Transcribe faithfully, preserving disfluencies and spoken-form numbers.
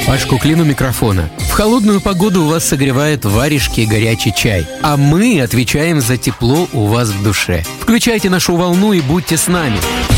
Пашку Клин у микрофона. В холодную погоду у вас согревает варежки и горячий чай, а мы отвечаем за тепло у вас в душе. Включайте нашу волну и будьте с нами.